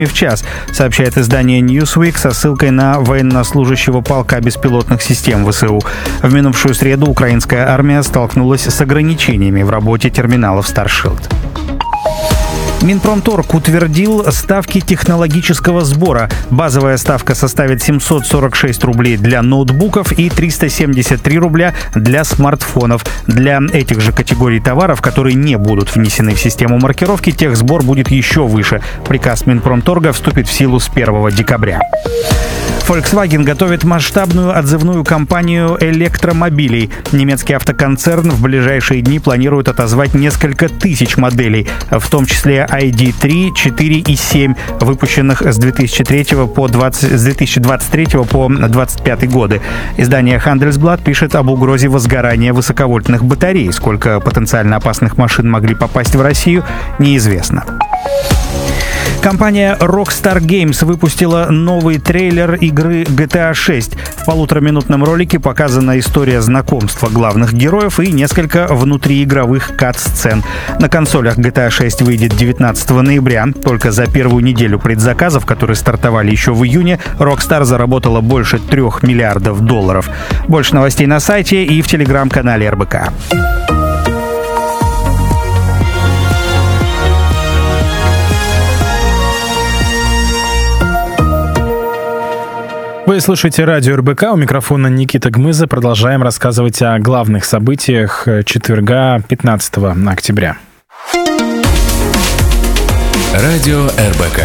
в час, сообщает издание Newsweek со ссылкой на военнослужащего полка беспилотных систем ВСУ. В минувшую среду украинская армия столкнулась с ограничениями в работе терминалов Starship. Минпромторг утвердил ставки технологического сбора. Базовая ставка составит 746 рублей для ноутбуков и 373 рубля для смартфонов. Для этих же категорий товаров, которые не будут внесены в систему маркировки, техсбор будет еще выше. Приказ Минпромторга вступит в силу с 1 декабря. Volkswagen готовит масштабную отзывную кампанию электромобилей. Немецкий автоконцерн в ближайшие дни планирует отозвать несколько тысяч моделей, в том числе ID.3, 4 и 7, выпущенных с 2023 по 2025 годы. Издание Handelsblatt пишет об угрозе возгорания высоковольтных батарей. Сколько потенциально опасных машин могли попасть в Россию, неизвестно. Компания Rockstar Games выпустила новый трейлер игры GTA 6. В полутораминутном ролике показана история знакомства главных героев и несколько внутриигровых кат-сцен. На консолях GTA 6 выйдет 19 ноября. Только за первую неделю предзаказов, которые стартовали еще в июне, Rockstar заработала больше $3 миллиардов. Больше новостей на сайте и в телеграм-канале РБК. Вы слушаете радио РБК, у микрофона Никита Гмыза. Продолжаем рассказывать о главных событиях четверга, 15 октября. Радио РБК.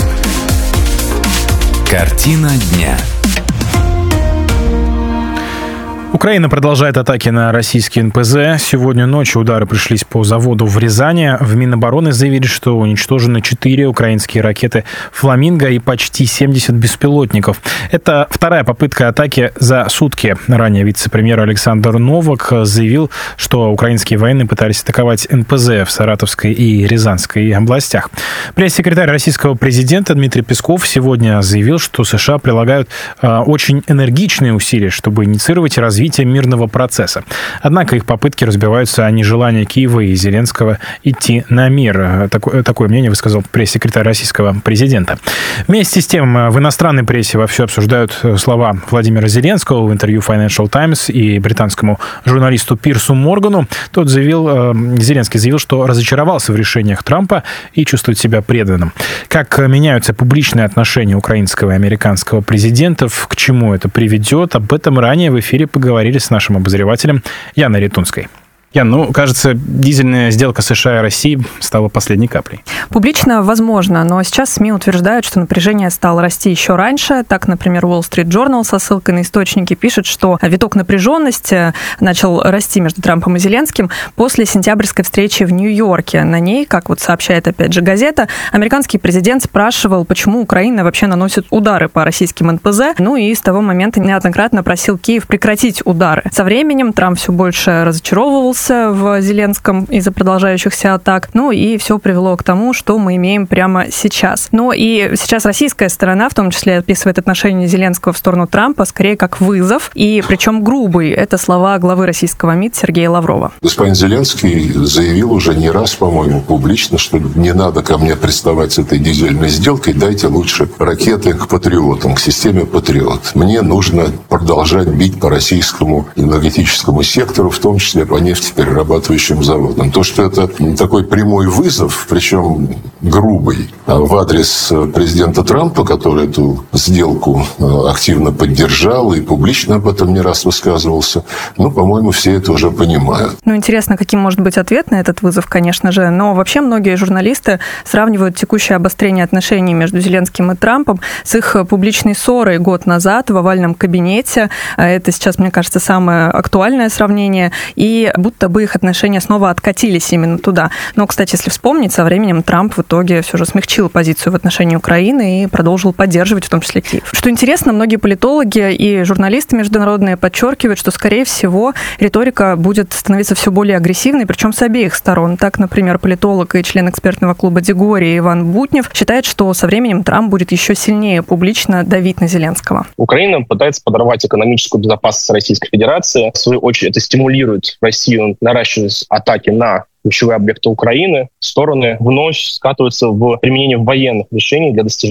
Картина дня. Украина продолжает атаки на российские НПЗ. Сегодня ночью удары пришлись по заводу в Рязани. В Минобороны заявили, что уничтожены 4 украинские ракеты «Фламинго» и почти 70 беспилотников. Это вторая попытка атаки за сутки. Ранее вице-премьер Александр Новак заявил, что украинские военные пытались атаковать НПЗ в Саратовской и Рязанской областях. Пресс-секретарь российского президента Дмитрий Песков сегодня заявил, что США прилагают очень энергичные усилия, чтобы инициировать и развитие мирного процесса. Однако их попытки разбиваются о нежелании Киева и Зеленского идти на мир. Такое мнение высказал пресс-секретарь российского президента. Вместе с тем, в иностранной прессе вовсю обсуждают слова Владимира Зеленского в интервью Financial Times и британскому журналисту Пирсу Моргану. Зеленский заявил, что разочаровался в решениях Трампа и чувствует себя преданным. Как меняются публичные отношения украинского и американского президентов, к чему это приведет, об этом ранее в эфире поговорили с нашим обозревателем Яной Ритунской. Ян, кажется, дизельная сделка США и России стала последней каплей. Публично возможно, но сейчас СМИ утверждают, что напряжение стало расти еще раньше. Так, например, Wall Street Journal со ссылкой на источники пишет, что виток напряженности начал расти между Трампом и Зеленским после сентябрьской встречи в Нью-Йорке. На ней, как сообщает опять же газета, американский президент спрашивал, почему Украина вообще наносит удары по российским НПЗ. И с того момента неоднократно просил Киев прекратить удары. Со временем Трамп все больше разочаровывался в Зеленском из-за продолжающихся атак. И все привело к тому, что мы имеем прямо сейчас. И сейчас российская сторона, в том числе, описывает отношение Зеленского в сторону Трампа скорее как вызов, и причем грубый. Это слова главы российского МИД Сергея Лаврова. Господин Зеленский заявил уже не раз, по-моему, публично, что не надо ко мне приставать с этой дизельной сделкой, дайте лучше ракеты к «Патриотам», к системе «Патриот». Мне нужно продолжать бить по российскому энергетическому сектору, в том числе по нефтеперерабатывающим заводам. То, что это такой прямой вызов, причем грубый, в адрес президента Трампа, который эту сделку активно поддержал и публично об этом не раз высказывался, по-моему, все это уже понимают. Интересно, каким может быть ответ на этот вызов, конечно же. Но вообще многие журналисты сравнивают текущее обострение отношений между Зеленским и Трампом с их публичной ссорой год назад в овальном кабинете. Это сейчас, мне кажется, самое актуальное сравнение. И будто бы их отношения снова откатились именно туда. Но, кстати, если вспомнить, со временем Трамп в итоге все же смягчил позицию в отношении Украины и продолжил поддерживать в том числе Киев. Что интересно, многие политологи и журналисты международные подчеркивают, что, скорее всего, риторика будет становиться все более агрессивной, причем с обеих сторон. Так, например, политолог и член экспертного клуба Дегория Иван Бутнев считает, что со временем Трамп будет еще сильнее публично давить на Зеленского. Украина пытается подорвать экономическую безопасность Российской Федерации. В свою очередь, это стимулирует Россию наращивать атаки на ключевые объекты Украины, стороны вновь скатываются в применение военных решений для достижения